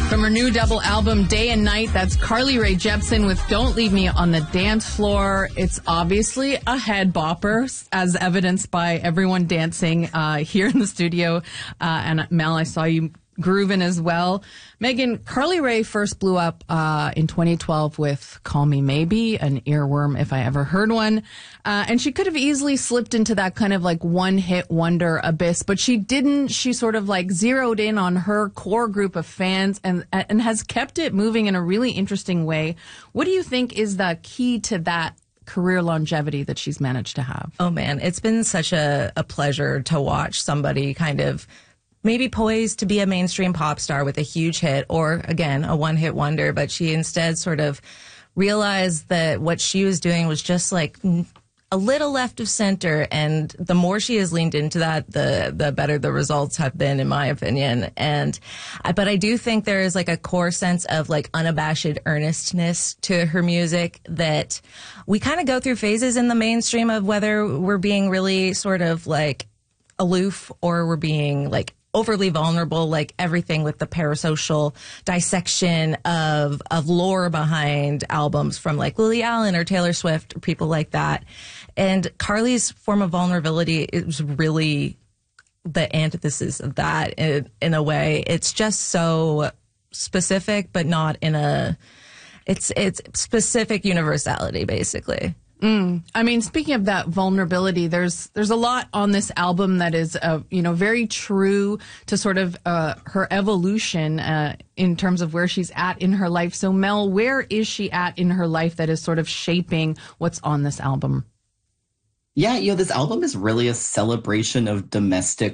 From her new double album, Day and Night, that's Carly Rae Jepsen with Don't Leave Me on the Dance Floor. It's obviously a head bopper, as evidenced by everyone dancing here in the studio. And Mel, I saw you grooving as well. Megan, Carly Rae first blew up in 2012 with Call Me Maybe, an earworm if I ever heard one. And she could have easily slipped into that kind of like one-hit wonder abyss, but she didn't. She sort of like zeroed in on her core group of fans and has kept it moving in a really interesting way. What do you think is the key to that career longevity that she's managed to have? Oh man, it's been such a pleasure to watch somebody kind of maybe poised to be a mainstream pop star with a huge hit or, again, a one-hit wonder, but she instead sort of realized that what she was doing was just like a little left of center, and the more she has leaned into that, the better the results have been, in my opinion. But I do think there is like a core sense of like unabashed earnestness to her music that we kind of go through phases in the mainstream of whether we're being really sort of like aloof or we're being like overly vulnerable, like everything with the parasocial dissection of lore behind albums from like Lily Allen or Taylor Swift or people like that. And Carly's form of vulnerability is really the antithesis of that in a way. It's just so specific, but not in it's specific universality, basically. I mean, speaking of that vulnerability, there's a lot on this album that is, very true to sort of her evolution in terms of where she's at in her life. So, Mel, where is she at in her life that is sort of shaping what's on this album? Yeah, this album is really a celebration of domestic